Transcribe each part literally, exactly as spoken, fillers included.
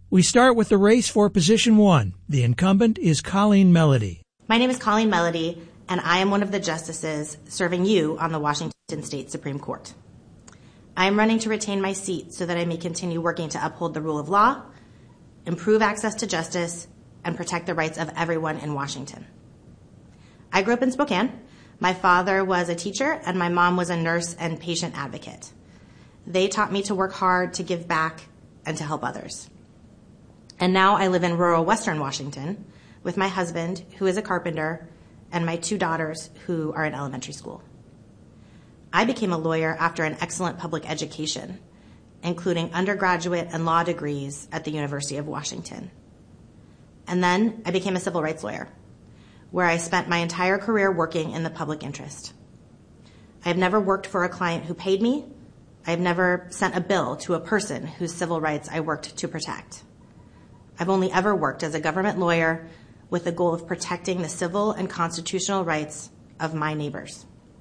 We start with the race for position one. The incumbent is Colleen Melody. My name is Colleen Melody, and I am one of the justices serving you on the Washington State Supreme Court. I am running to retain my seat so that I may continue working to uphold the rule of law, improve access to justice, and protect the rights of everyone in Washington. I grew up in Spokane. My father was a teacher, and my mom was a nurse and patient advocate. They taught me to work hard, to give back, and to help others. And now I live in rural Western Washington with my husband, who is a carpenter, and my two daughters, who are in elementary school. I became a lawyer after an excellent public education, including undergraduate and law degrees at the University of Washington. And then I became a civil rights lawyer, where I spent my entire career working in the public interest. I have never worked for a client who paid me. I have never sent a bill to a person whose civil rights I worked to protect. I've only ever worked as a government lawyer with the goal of protecting the civil and constitutional rights of my neighbors.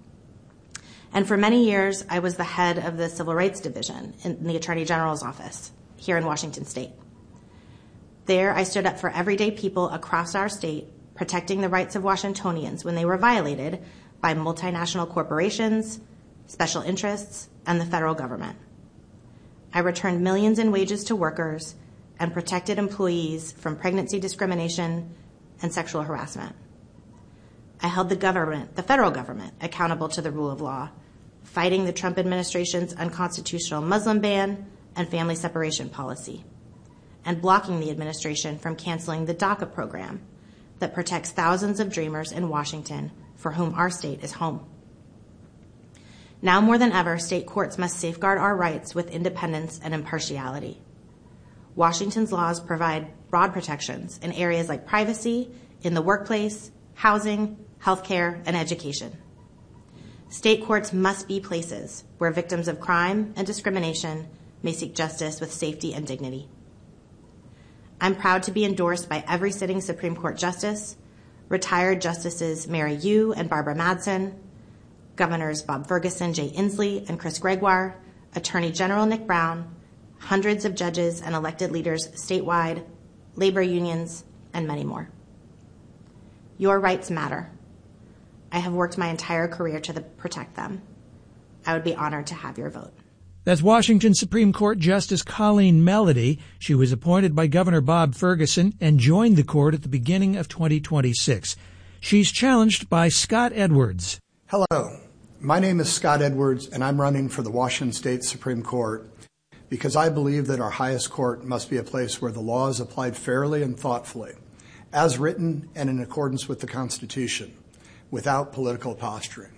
And for many years, I was the head of the Civil Rights Division in the Attorney General's office here in Washington State. There, I stood up for everyday people across our state, protecting the rights of Washingtonians when they were violated by multinational corporations, special interests, and the federal government. I returned millions in wages to workers and protected employees from pregnancy discrimination and sexual harassment. I held the government, the federal government, accountable to the rule of law, fighting the Trump administration's unconstitutional Muslim ban and family separation policy, and blocking the administration from canceling the DACA program that protects thousands of dreamers in Washington for whom our state is home. Now more than ever, state courts must safeguard our rights with independence and impartiality. Washington's laws provide broad protections in areas like privacy, in the workplace, housing, healthcare, and education. State courts must be places where victims of crime and discrimination may seek justice with safety and dignity. I'm proud to be endorsed by every sitting Supreme Court justice, retired Justices Mary Yu and Barbara Madsen, Governors Bob Ferguson, Jay Inslee, and Chris Gregoire, Attorney General Nick Brown, hundreds of judges and elected leaders statewide, labor unions, and many more. Your rights matter. I have worked my entire career to the, protect them. I would be honored to have your vote. That's Washington Supreme Court Justice Colleen Melody. She was appointed by Governor Bob Ferguson and joined the court at the beginning of twenty twenty-six. She's challenged by Scott Edwards. Hello, my name is Scott Edwards, and I'm running for the Washington State Supreme Court because I believe that our highest court must be a place where the law is applied fairly and thoughtfully, as written and in accordance with the Constitution, without political posturing.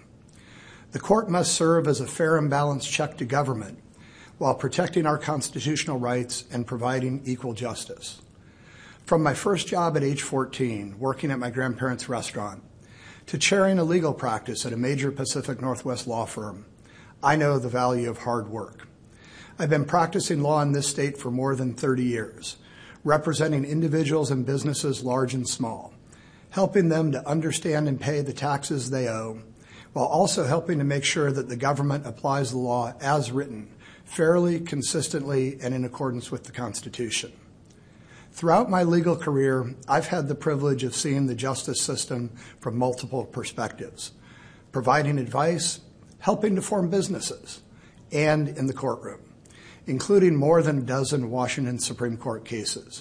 The court must serve as a fair and balanced check to government while protecting our constitutional rights and providing equal justice. From my first job at age fourteen, working at my grandparents' restaurant, to chairing a legal practice at a major Pacific Northwest law firm, I know the value of hard work. I've been practicing law in this state for more than thirty years, representing individuals and businesses large and small, helping them to understand and pay the taxes they owe, while also helping to make sure that the government applies the law as written, fairly, consistently, and in accordance with the Constitution. Throughout my legal career, I've had the privilege of seeing the justice system from multiple perspectives, providing advice, helping to form businesses, and in the courtroom, including more than a dozen Washington Supreme Court cases.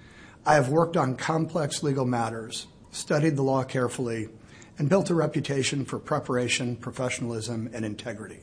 I have worked on complex legal matters, studied the law carefully, and built a reputation for preparation, professionalism, and integrity.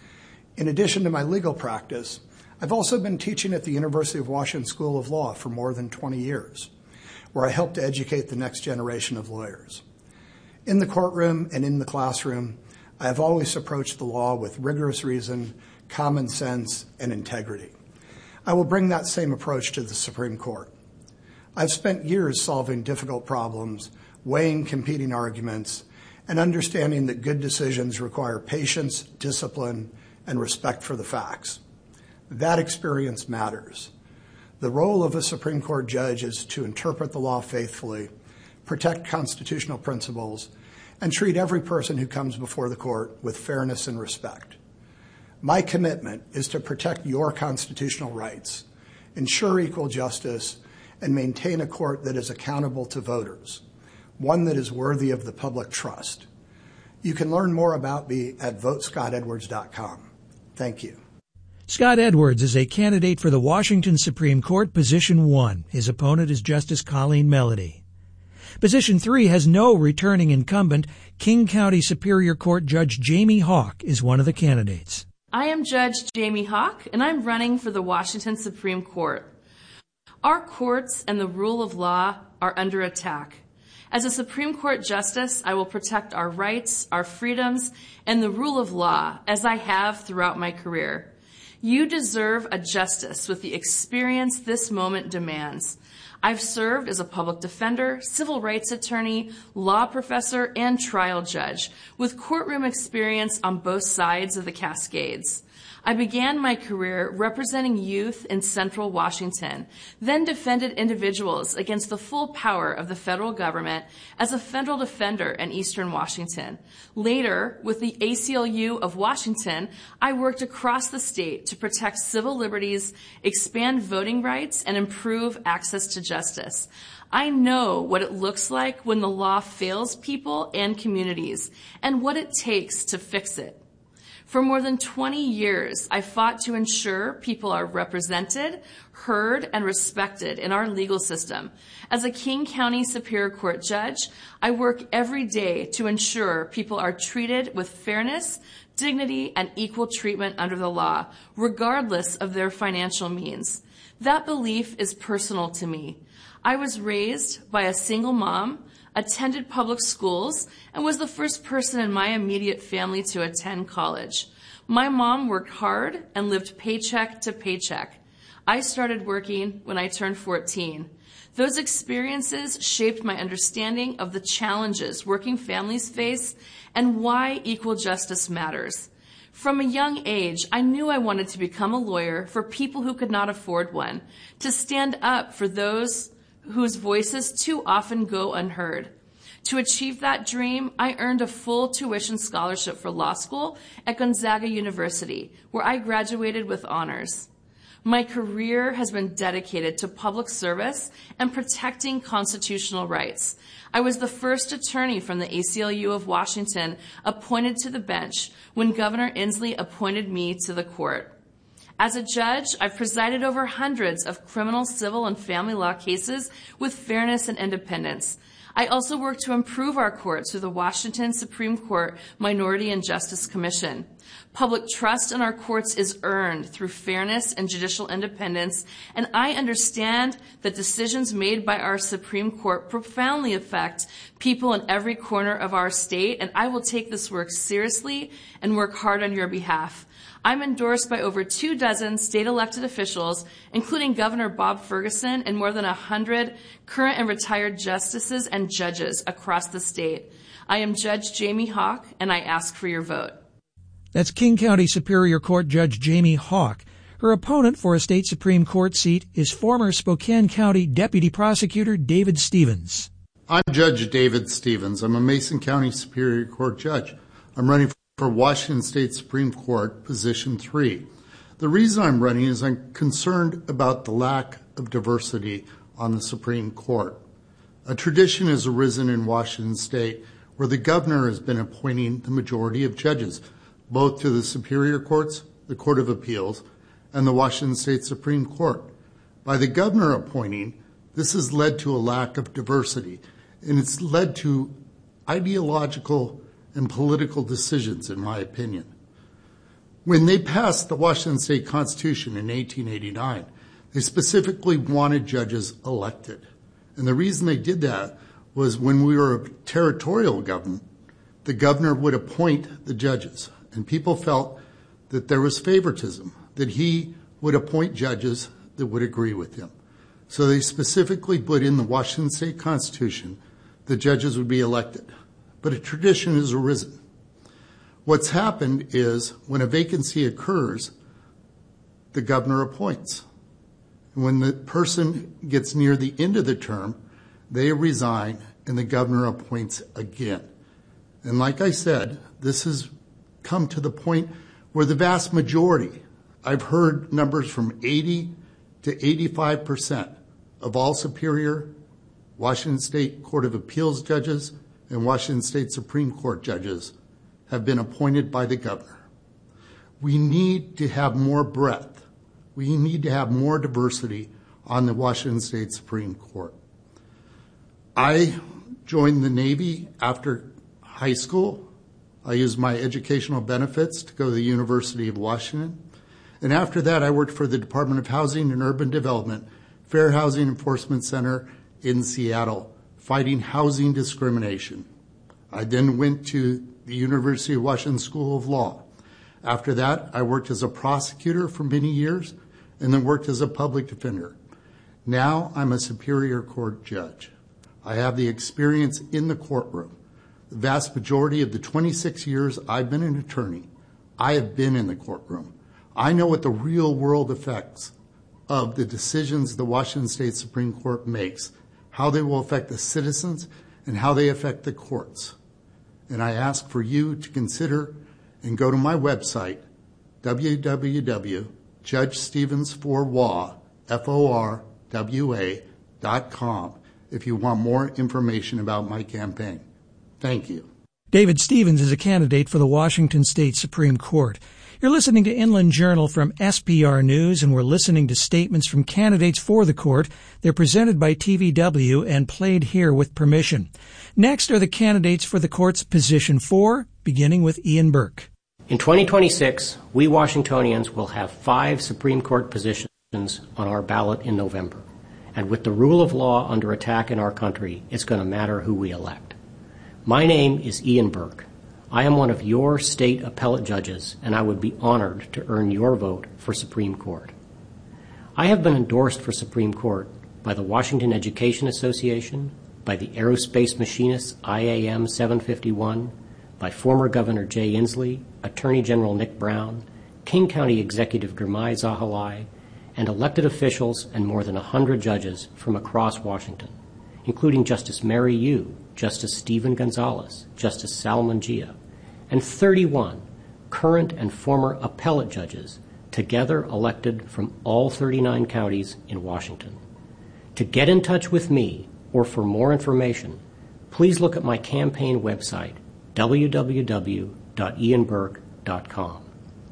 In addition to my legal practice, I've also been teaching at the University of Washington School of Law for more than twenty years, where I help to educate the next generation of lawyers. In the courtroom and in the classroom, I have always approached the law with rigorous reason, common sense, and integrity. I will bring that same approach to the Supreme Court. I've spent years solving difficult problems, weighing competing arguments, and understanding that good decisions require patience, discipline, and respect for the facts. That experience matters. The role of a Supreme Court judge is to interpret the law faithfully, protect constitutional principles, and treat every person who comes before the court with fairness and respect. My commitment is to protect your constitutional rights, ensure equal justice, and maintain a court that is accountable to voters, one that is worthy of the public trust. You can learn more about me at vote scott edwards dot com. Thank you. Scott Edwards is a candidate for the Washington Supreme Court, Position one. His opponent is Justice Colleen Melody. Position three has no returning incumbent. King County Superior Court Judge Jamie Hawk is one of the candidates. I am Judge Jamie Hawk, and I'm running for the Washington Supreme Court. Our courts and the rule of law are under attack. As a Supreme Court justice, I will protect our rights, our freedoms, and the rule of law, as I have throughout my career. You deserve a justice with the experience this moment demands. I've served as a public defender, civil rights attorney, law professor, and trial judge, with courtroom experience on both sides of the Cascades. I began my career representing youth in Central Washington, then defended individuals against the full power of the federal government as a federal defender in Eastern Washington. Later, with the A C L U of Washington, I worked across the state to protect civil liberties, expand voting rights, and improve access to justice. I know what it looks like when the law fails people and communities, and what it takes to fix it. For more than twenty years, I fought to ensure people are represented, heard, and respected in our legal system. As a King County Superior Court judge, I work every day to ensure people are treated with fairness, dignity, and equal treatment under the law, regardless of their financial means. That belief is personal to me. I was raised by a single mom, attended public schools, and was the first person in my immediate family to attend college. My mom worked hard and lived paycheck to paycheck. I started working when I turned fourteen. Those experiences shaped my understanding of the challenges working families face and why equal justice matters. From a young age, I knew I wanted to become a lawyer for people who could not afford one, to stand up for those whose voices too often go unheard. To achieve that dream, I earned a full tuition scholarship for law school at Gonzaga University, where I graduated with honors. My career has been dedicated to public service and protecting constitutional rights. I was the first attorney from the A C L U of Washington appointed to the bench when Governor Inslee appointed me to the court. As a judge, I've presided over hundreds of criminal, civil, and family law cases with fairness and independence. I also work to improve our courts through the Washington Supreme Court Minority and Justice Commission. Public trust in our courts is earned through fairness and judicial independence, and I understand that decisions made by our Supreme Court profoundly affect people in every corner of our state, and I will take this work seriously and work hard on your behalf. I'm endorsed by over two dozen state elected officials, including Governor Bob Ferguson and more than a hundred current and retired justices and judges across the state. I am Judge Jamie Hawk, and I ask for your vote. That's King County Superior Court Judge Jamie Hawk. Her opponent for a state Supreme Court seat is former Spokane County Deputy Prosecutor David Stevens. I'm Judge David Stevens. I'm a Mason County Superior Court judge. I'm running for for Washington State Supreme Court, Position three. The reason I'm running is I'm concerned about the lack of diversity on the Supreme Court. A tradition has arisen in Washington State where the governor has been appointing the majority of judges, both to the Superior Courts, the Court of Appeals, and the Washington State Supreme Court. By the governor appointing, this has led to a lack of diversity, and it's led to ideological and political decisions, in my opinion. When they passed the Washington State Constitution in eighteen eighty-nine, they specifically wanted judges elected. And the reason they did that was when we were a territorial government, the governor would appoint the judges. And people felt that there was favoritism, that he would appoint judges that would agree with him. So they specifically put in the Washington State Constitution that judges would be elected. But a tradition has arisen. What's happened is when a vacancy occurs, the governor appoints. And when the person gets near the end of the term, they resign and the governor appoints again. And like I said, this has come to the point where the vast majority, I've heard numbers from eighty to eighty-five percent of all Superior, Washington State Court of Appeals judges, and Washington State Supreme Court judges have been appointed by the governor. We need to have more breadth. We need to have more diversity on the Washington State Supreme Court. I joined the Navy after high school. I used my educational benefits to go to the University of Washington. And after that, I worked for the Department of Housing and Urban Development, Fair Housing Enforcement Center in Seattle, fighting housing discrimination. I then went to the University of Washington School of Law. After that, I worked as a prosecutor for many years and then worked as a public defender. Now I'm a Superior Court judge. I have the experience in the courtroom. The vast majority of the twenty-six years I've been an attorney, I have been in the courtroom. I know what the real world effects of the decisions the Washington State Supreme Court makes, how they will affect the citizens and how they affect the courts. And I ask for you to consider and go to my website, w w w dot judge stevens for wa dot com, if you want more information about my campaign. Thank you. David Stevens is a candidate for the Washington State Supreme Court. You're listening to Inland Journal from S P R News, and we're listening to statements from candidates for the court. They're presented by T V W and played here with permission. Next are the candidates for the court's position four, beginning with Ian Burke. In twenty twenty-six, we Washingtonians will have five Supreme Court positions on our ballot in November. And with the rule of law under attack in our country, it's going to matter who we elect. My name is Ian Burke. I am one of your state appellate judges, and I would be honored to earn your vote for Supreme Court. I have been endorsed for Supreme Court by the Washington Education Association, by the Aerospace Machinists I A M seven fifty-one, by former Governor Jay Inslee, Attorney General Nick Brown, King County Executive Gurmai Zahalai, and elected officials and more than one hundred judges from across Washington, including Justice Mary Yu, Justice Stephen Gonzalez, Justice Salman Jia, and thirty-one current and former appellate judges, together elected from all thirty-nine counties in Washington. To get in touch with me or for more information, please look at my campaign website, w w w dot ian burke dot com.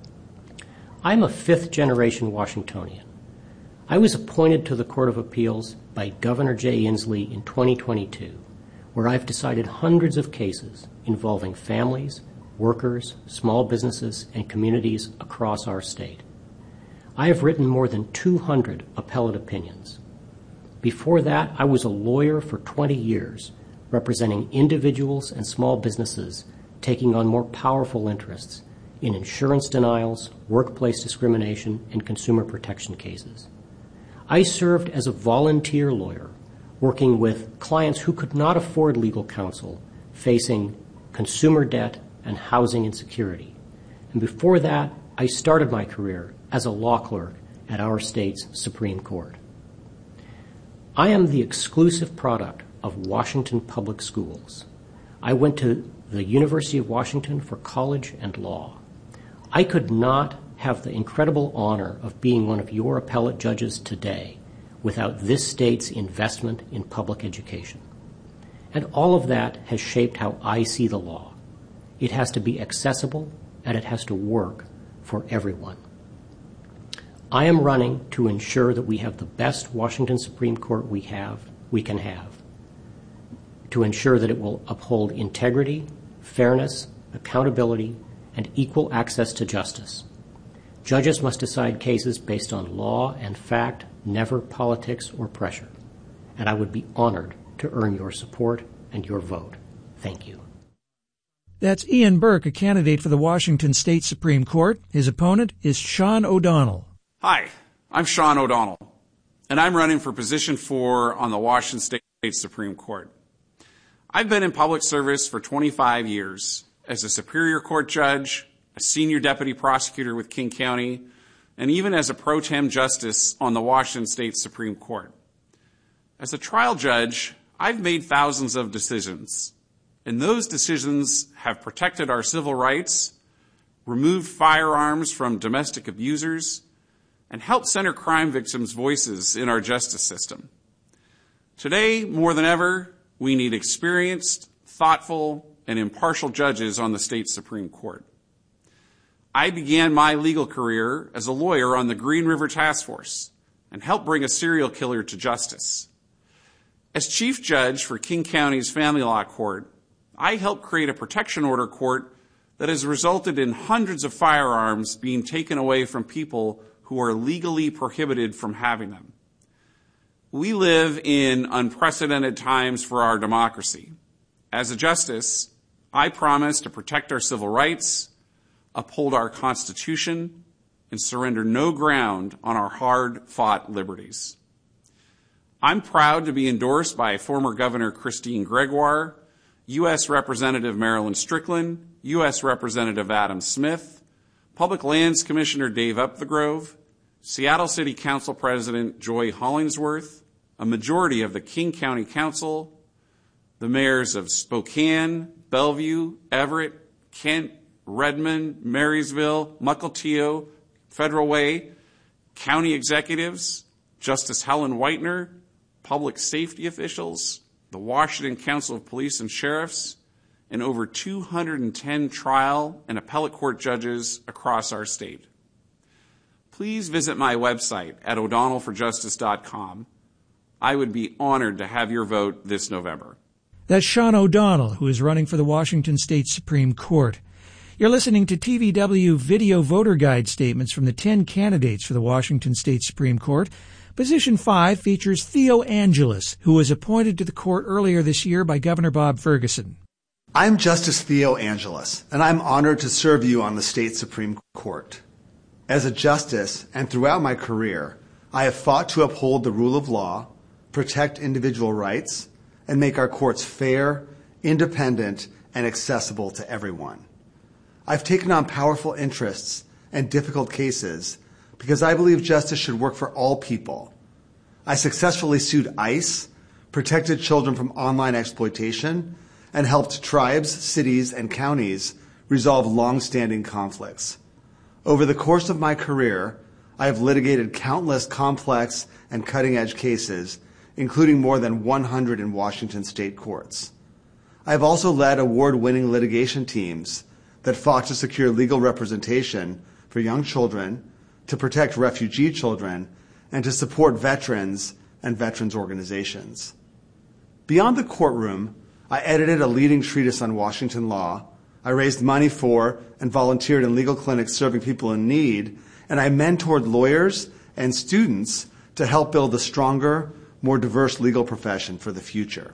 I'm a fifth-generation Washingtonian. I was appointed to the Court of Appeals by Governor Jay Inslee in twenty twenty-two, where I've decided hundreds of cases involving families, workers, small businesses, and communities across our state. I have written more than two hundred appellate opinions. Before that, I was a lawyer for twenty years, representing individuals and small businesses taking on more powerful interests in insurance denials, workplace discrimination, and consumer protection cases. I served as a volunteer lawyer, working with clients who could not afford legal counsel, facing consumer debt and housing insecurity. And before that, I started my career as a law clerk at our state's Supreme Court. I am the exclusive product of Washington Public Schools. I went to the University of Washington for college and law. I could not have the incredible honor of being one of your appellate judges today without this state's investment in public education. And all of that has shaped how I see the law. It has to be accessible, and it has to work for everyone. I am running to ensure that we have the best Washington Supreme Court we have, we can have, to ensure that it will uphold integrity, fairness, accountability, and equal access to justice. Judges must decide cases based on law and fact, never politics or pressure. And I would be honored to earn your support and your vote. Thank you. That's Ian Burke, a candidate for the Washington State Supreme Court. His opponent is Sean O'Donnell. Hi, I'm Sean O'Donnell, and I'm running for position four on the Washington State Supreme Court. I've been in public service for twenty-five years as a Superior Court judge, a senior deputy prosecutor with King County, and even as a pro tem justice on the Washington State Supreme Court. As a trial judge, I've made thousands of decisions, and those decisions have protected our civil rights, removed firearms from domestic abusers, and help center crime victims' voices in our justice system. Today, more than ever, we need experienced, thoughtful, and impartial judges on the state Supreme Court. I began my legal career as a lawyer on the Green River Task Force and helped bring a serial killer to justice. As chief judge for King County's Family Law Court, I helped create a protection order court that has resulted in hundreds of firearms being taken away from people who are legally prohibited from having them. We live in unprecedented times for our democracy. As a justice, I promise to protect our civil rights, uphold our Constitution, and surrender no ground on our hard-fought liberties. I'm proud to be endorsed by former Governor Christine Gregoire, U S Representative Marilyn Strickland, U S Representative Adam Smith, Public Lands Commissioner Dave Upthegrove, Seattle City Council President Joy Hollingsworth, a majority of the King County Council, the mayors of Spokane, Bellevue, Everett, Kent, Redmond, Marysville, Mukilteo, Federal Way, county executives, Justice Helen Whitener, public safety officials, the Washington Council of Police and Sheriffs, and over two hundred ten trial and appellate court judges across our state. Please visit my website at o'donnell for justice dot com. I would be honored to have your vote this November. That's Sean O'Donnell, who is running for the Washington State Supreme Court. You're listening to T V W video voter guide statements from the ten candidates for the Washington State Supreme Court. Position five features Theo Angeles, who was appointed to the court earlier this year by Governor Bob Ferguson. I'm Justice Theo Angeles, and I'm honored to serve you on the State Supreme Court. As a justice and throughout my career, I have fought to uphold the rule of law, protect individual rights, and make our courts fair, independent, and accessible to everyone. I've taken on powerful interests and difficult cases because I believe justice should work for all people. I successfully sued ICE, protected children from online exploitation, and helped tribes, cities, and counties resolve long-standing conflicts. Over the course of my career, I have litigated countless complex and cutting-edge cases, including more than one hundred in Washington state courts. I have also led award-winning litigation teams that fought to secure legal representation for young children, to protect refugee children, and to support veterans and veterans organizations. Beyond the courtroom, I edited a leading treatise on Washington law, I raised money for and volunteered in legal clinics serving people in need, and I mentored lawyers and students to help build a stronger, more diverse legal profession for the future.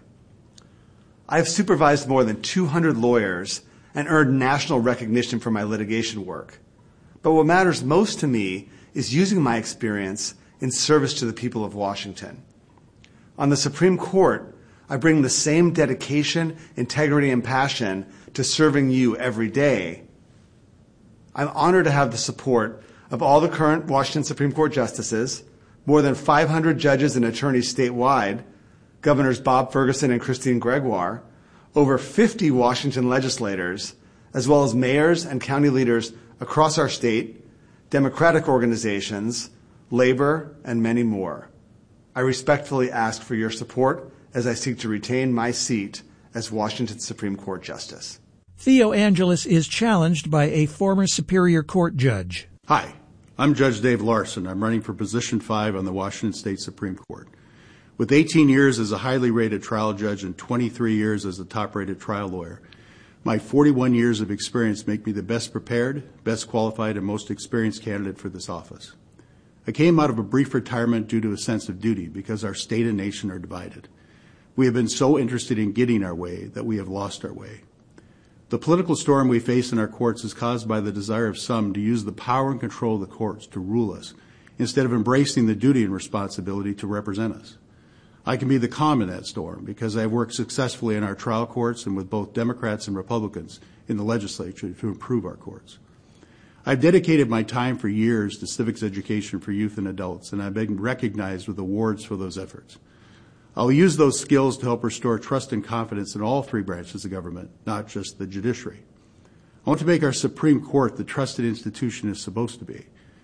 I have supervised more than two hundred lawyers and earned national recognition for my litigation work. But what matters most to me is using my experience in service to the people of Washington. On the Supreme Court, I bring the same dedication, integrity, and passion to serving you every day. I'm honored to have the support of all the current Washington Supreme Court justices, more than five hundred judges and attorneys statewide, Governors Bob Ferguson and Christine Gregoire, over fifty Washington legislators, as well as mayors and county leaders across our state, Democratic organizations, labor, and many more. I respectfully ask for your support as I seek to retain my seat as Washington Supreme Court Justice. Theo Angeles is challenged by a former Superior Court judge. Hi, I'm Judge Dave Larson. I'm running for position five on the Washington State Supreme Court. With eighteen years as a highly rated trial judge and twenty-three years as a top-rated trial lawyer, my forty-one years of experience make me the best prepared, best qualified, and most experienced candidate for this office. I came out of a brief retirement due to a sense of duty because our state and nation are divided. We have been so interested in getting our way that we have lost our way. The political storm we face in our courts is caused by the desire of some to use the power and control of the courts to rule us, instead of embracing the duty and responsibility to represent us. I can be the calm in that storm because I have worked successfully in our trial courts and with both Democrats and Republicans in the legislature to improve our courts. I've dedicated my time for years to civics education for youth and adults, and I've been recognized with awards for those efforts. I'll use those skills to help restore trust and confidence in all three branches of government, not just the judiciary. I want to make our Supreme Court the trusted institution it's supposed to be,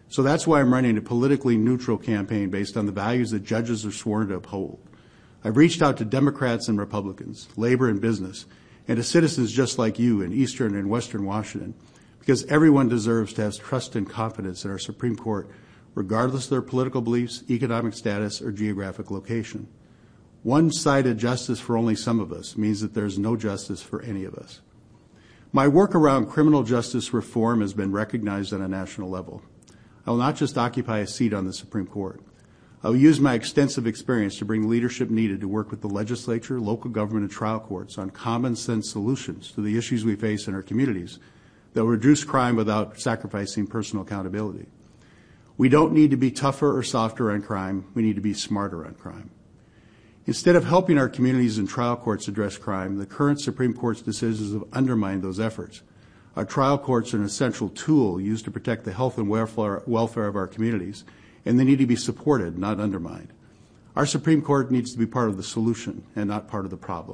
So that's why I'm running a politically neutral campaign based on the values that judges are sworn to uphold. I've reached out to Democrats and Republicans, labor and business, and to citizens just like you in Eastern and Western Washington, because everyone deserves to have trust and confidence in our Supreme Court, regardless of their political beliefs, economic status, or geographic location. One-sided justice for only some of us means that there's no justice for any of us. My work around criminal justice reform has been recognized on a national level. I will not just occupy a seat on the Supreme Court. I will use my extensive experience to bring leadership needed to work with the legislature, local government, and trial courts on common sense solutions to the issues we face in our communities that will reduce crime without sacrificing personal accountability. We don't need to be tougher or softer on crime. We need to be smarter on crime. Instead of helping our communities and trial courts address crime, the current Supreme Court's decisions have undermined those efforts. Our trial courts are an essential tool used to protect the health and welfare, welfare of our communities, and they need to be supported, not undermined. Our Supreme Court needs to be part of the solution and not part of the problem.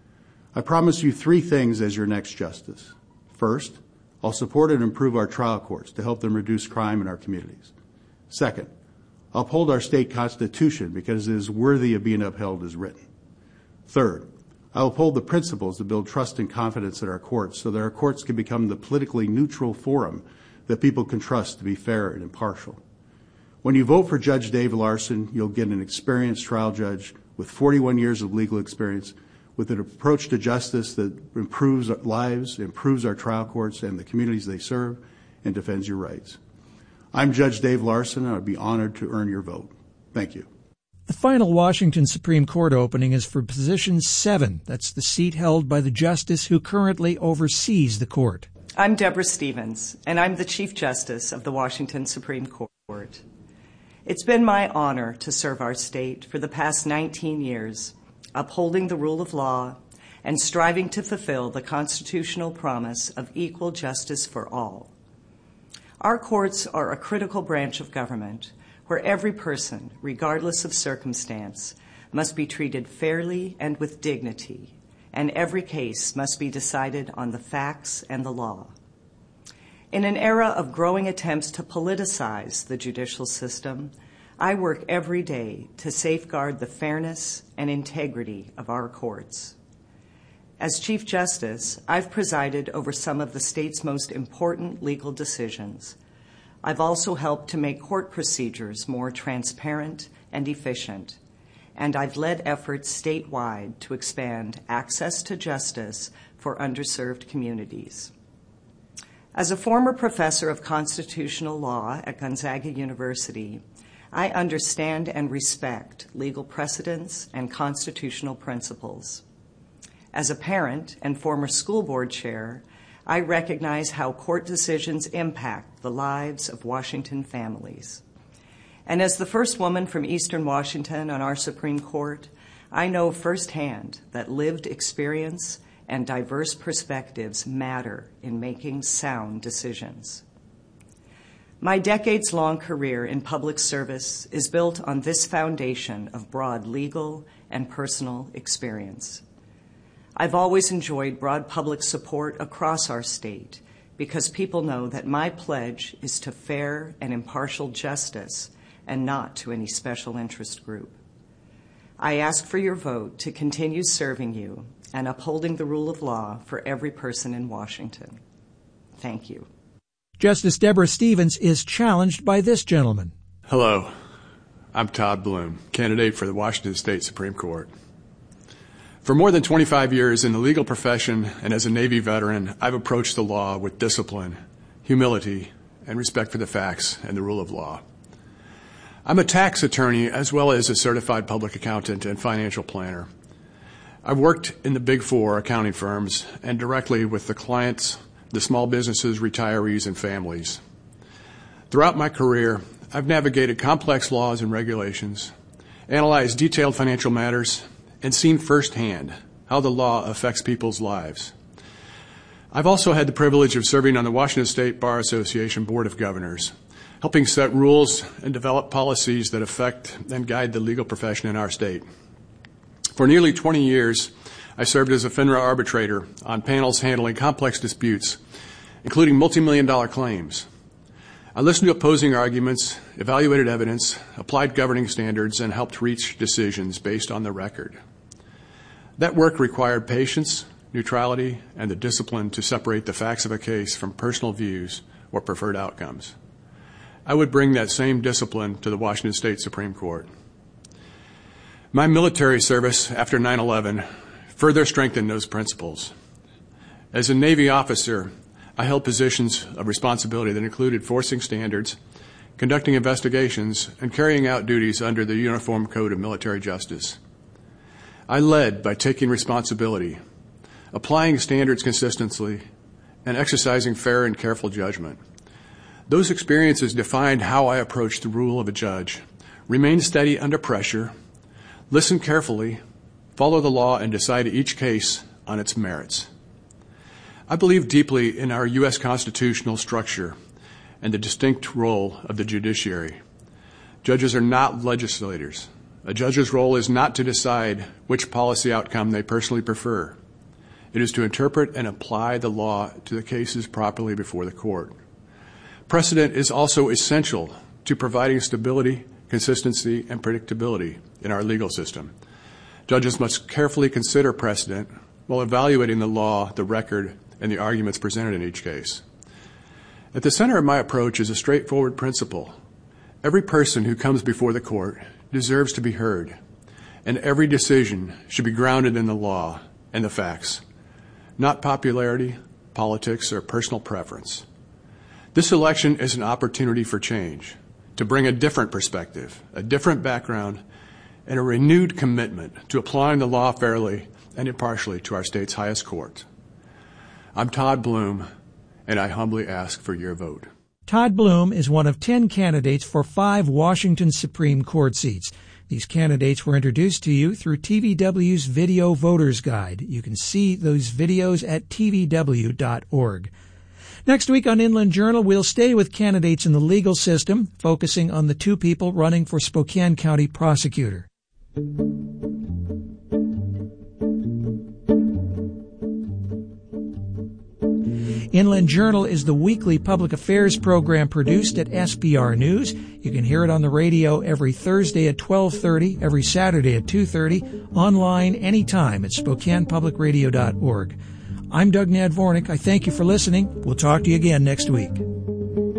I promise you three things as your next justice. First, I'll support and improve our trial courts to help them reduce crime in our communities. Second, I'll uphold our state constitution because it is worthy of being upheld as written. Third, I'll uphold the principles that build trust and confidence in our courts so that our courts can become the politically neutral forum that people can trust to be fair and impartial. When you vote for Judge Dave Larson, you'll get an experienced trial judge with forty-one years of legal experience, with an approach to justice that improves our lives, improves our trial courts and the communities they serve, and defends your rights. I'm Judge Dave Larson, and I'd be honored to earn your vote. Thank you. The final Washington Supreme Court opening is for position seven. That's the seat held by the justice who currently oversees the court. I'm Deborah Stevens, and I'm the Chief Justice of the Washington Supreme Court. It's been my honor to serve our state for the past nineteen years, upholding the rule of law and striving to fulfill the constitutional promise of equal justice for all. Our courts are a critical branch of government where every person, regardless of circumstance, must be treated fairly and with dignity, and every case must be decided on the facts and the law. In an era of growing attempts to politicize the judicial system, I work every day to safeguard the fairness and integrity of our courts. As Chief Justice, I've presided over some of the state's most important legal decisions. I've also helped to make court procedures more transparent and efficient, and I've led efforts statewide to expand access to justice for underserved communities. As a former professor of constitutional law at Gonzaga University, I understand and respect legal precedents and constitutional principles. As a parent and former school board chair, I recognize how court decisions impact the lives of Washington families. And as the first woman from Eastern Washington on our Supreme Court, I know firsthand that lived experience and diverse perspectives matter in making sound decisions. My decades-long career in public service is built on this foundation of broad legal and personal experience. I've always enjoyed broad public support across our state because people know that my pledge is to fair and impartial justice and not to any special interest group. I ask for your vote to continue serving you and upholding the rule of law for every person in Washington. Thank you. Justice Deborah Stevens is challenged by this gentleman. Hello, I'm Todd Bloom, candidate for the Washington State Supreme Court. For more than twenty-five years in the legal profession and as a Navy veteran, I've approached the law with discipline, humility, and respect for the facts and the rule of law. I'm a tax attorney as well as a certified public accountant and financial planner. I've worked in the Big Four accounting firms and directly with the clients, the small businesses, retirees, and families. Throughout my career, I've navigated complex laws and regulations, analyzed detailed financial matters, and seen firsthand how the law affects people's lives. I've also had the privilege of serving on the Washington State Bar Association Board of Governors, helping set rules and develop policies that affect and guide the legal profession in our state. For nearly twenty years, I served as a FINRA arbitrator on panels handling complex disputes, including multi-million dollar claims. I listened to opposing arguments, evaluated evidence, applied governing standards, and helped reach decisions based on the record. That work required patience, neutrality, and the discipline to separate the facts of a case from personal views or preferred outcomes. I would bring that same discipline to the Washington State Supreme Court. My military service after nine eleven further strengthened those principles. As a Navy officer, I held positions of responsibility that included enforcing standards, conducting investigations, and carrying out duties under the Uniform Code of Military Justice. I led by taking responsibility, applying standards consistently, and exercising fair and careful judgment. Those experiences defined how I approached the role of a judge: remain steady under pressure, listen carefully, follow the law, and decide each case on its merits. I believe deeply in our U S constitutional structure and the distinct role of the judiciary. Judges are not legislators. A judge's role is not to decide which policy outcome they personally prefer. It is to interpret and apply the law to the cases properly before the court. Precedent is also essential to providing stability, consistency, and predictability in our legal system. Judges must carefully consider precedent while evaluating the law, the record, and the arguments presented in each case. At the center of my approach is a straightforward principle. Every person who comes before the court deserves to be heard, and every decision should be grounded in the law and the facts, not popularity, politics, or personal preference. This election is an opportunity for change, to bring a different perspective, a different background, and a renewed commitment to applying the law fairly and impartially to our state's highest court. I'm Todd Bloom, and I humbly ask for your vote. Todd Bloom is one of ten candidates for five Washington Supreme Court seats. These candidates were introduced to you through T V W's Video Voters Guide. You can see those videos at T V W dot org. Next week on Inland Journal, we'll stay with candidates in the legal system, focusing on the two people running for Spokane County prosecutor. Inland Journal is the weekly public affairs program produced at S B R News. You can hear it on the radio every Thursday at twelve thirty, every Saturday at two thirty, online anytime at Spokane Public Radio dot org. I'm Doug Nadvornik. I thank you for listening. We'll talk to you again next week.